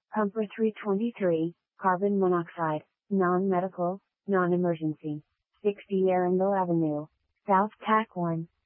Pumper 323, carbon monoxide, non-medical, non-emergency. 60 Arundel Avenue, South Tack 1,